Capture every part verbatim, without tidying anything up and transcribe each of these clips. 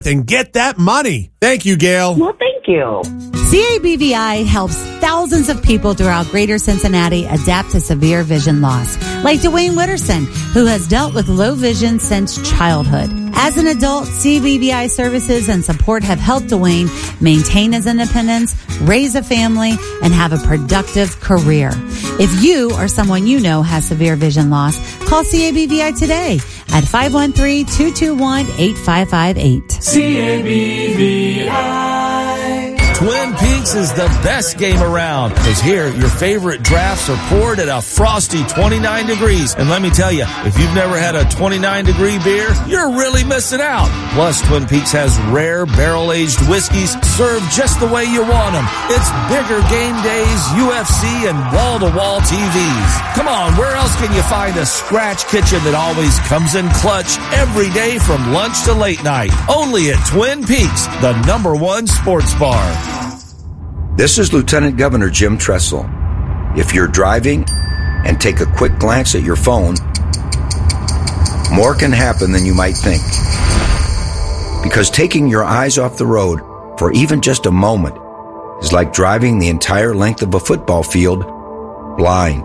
and get that money. Thank you, Gail. Well, thank you. C A B V I helps thousands of people throughout greater Cincinnati adapt to severe vision loss, like Dwayne Witterson, who has dealt with low vision since childhood. As an adult, C A B V I services and support have helped Dwayne maintain his independence, raise a family, and have a productive career. If you or someone you know has severe vision loss, call C A B V I today at five one three, two two one, eight five five eight. C A B V I. Twin Peaks is the best game around, because here your favorite drafts are poured at a frosty twenty-nine degrees. And let me tell you, if you've never had a twenty-nine degree beer, you're really missing out. Plus, Twin Peaks has rare barrel-aged whiskeys served just the way you want them. It's bigger game days, U F C, and wall-to-wall T Vs. Come on, where else can you find a scratch kitchen that always comes in clutch every day from lunch to late night? Only at Twin Peaks, the number one sports bar. This is Lieutenant Governor Jim Tressel. If you're driving and take a quick glance at your phone, more can happen than you might think. Because taking your eyes off the road for even just a moment is like driving the entire length of a football field blind.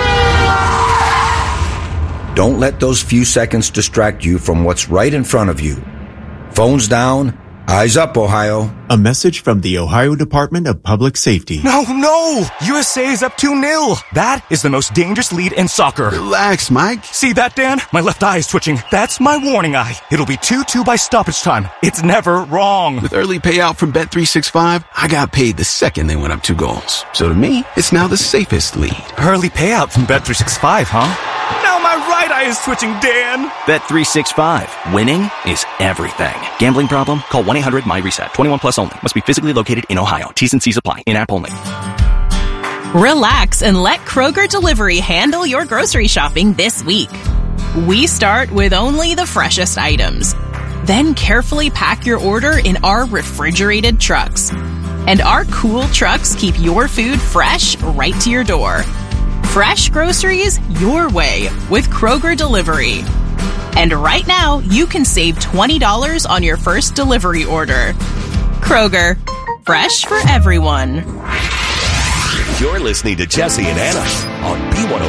Don't let those few seconds distract you from what's right in front of you. Phones down, eyes up, Ohio. A message from the Ohio Department of Public Safety. No, no! U S A is up two nil. That is the most dangerous lead in soccer. Relax, Mike. See that, Dan? My left eye is twitching. That's my warning eye. It'll be two two by stoppage time. It's never wrong. With early payout from Bet three sixty-five, I got paid the second they went up two goals. So to me, it's now the safest lead. Early payout from Bet three sixty-five, huh? Now my right eye is twitching, Dan. Bet three sixty-five. Winning is everything. Gambling problem? Call one eight hundred M Y reset. twenty-one plus only. Must be physically located in Ohio. T's and C's apply. In-app only. Relax and let Kroger Delivery handle your grocery shopping this week. We start with only the freshest items. Then carefully pack your order in our refrigerated trucks. And our cool trucks keep your food fresh right to your door. Fresh groceries your way with Kroger Delivery. And right now, you can save twenty dollars on your first delivery order. Kroger, fresh for everyone. You're listening to Jesse and Anna on B one oh